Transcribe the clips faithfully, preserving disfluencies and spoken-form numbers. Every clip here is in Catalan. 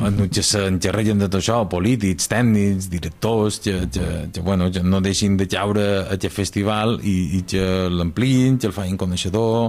que s'enxerregen de tot això, polítics, tècnics, directors, que, que, que, bueno, que no deixin de caure aquest festival i, i que l'ampliïn, que el facin coneixedor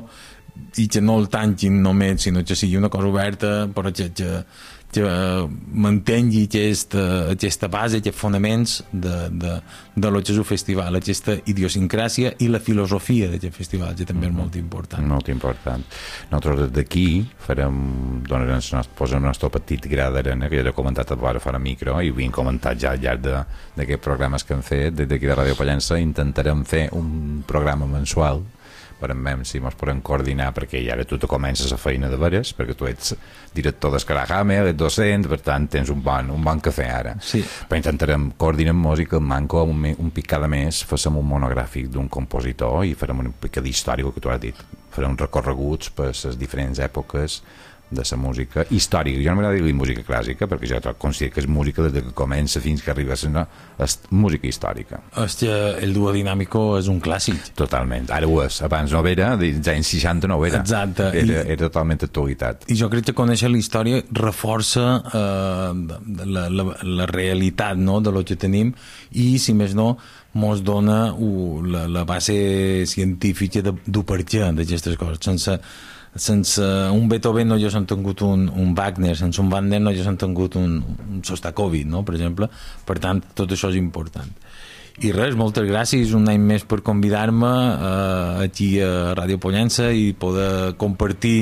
i que no el tanquin només, sinó que sigui una cosa oberta, però que, que, que mantengui aquesta, aquesta base, aquests fonaments de, de, de lo que és un festival, aquesta idiosincràsia i la filosofia d'aquest festival, que també és molt important. Molt important. Nosaltres des d'aquí farem, donarem el posem el nostre petit gra d'arena, que ja he comentat a vora fora micro, i ho hem comentat ja al llarg d'aquests programes que hem fet, des d'aquí de Ràdio Pollença intentarem fer un programa mensual, veurem si ens podem coordinar, perquè ja ara tu te comences a feina de veres, perquè tu ets director d'Escarajame, ets docent, per tant tens un bon, un bon cafè ara. Sí. Però intentarem coordinar música, en manco un, un pic cada mes, farem un monogràfic d'un compositor i farem un pic d'història, que tu has dit, farem recorreguts per les diferents èpoques de la música històrica. Jo no m'agrada dir música clàssica, perquè jo considero que és música des que comença fins que arriba a ser música històrica. Hòstia, el duo dinàmico és un clàssic. Totalment, ara ho és. Abans no ho era, als anys seixanta no ho era. Exacte. Era, I, era totalment actualitat. I jo crec que conèixer la història reforça eh, la, la, la realitat, no?, de lo que tenim, i, si més no, mos dona uh, la, la base científica de, de per què d'aquestes coses. Sense sense un Beethoven no jo s'han tingut un, un Wagner, sense un Wagner no jo s'han tingut un, un Sostakovich, no?, per exemple. Per tant, tot això és important. I res, moltes gràcies un any més per convidar-me eh, aquí a Ràdio Pollença i poder compartir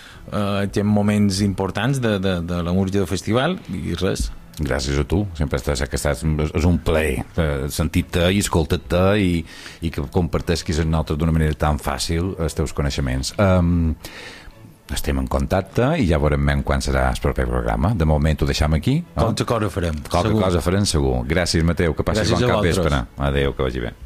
eh, aquests moments importants de, de, de la música del festival, i res. Gràcies a tu, sempre estàs, que estàs, és un plaer sentir-te i escoltar-te i, i que comparteixis amb nosaltres d'una manera tan fàcil els teus coneixements. Um, estem en contacte i ja veurem quan serà el proper programa. De moment ho deixem aquí. Qualque cosa farem. Qualque cosa farem segur. Gràcies, Mateu, que passis bon cap vespre. Adéu, que vagi bé.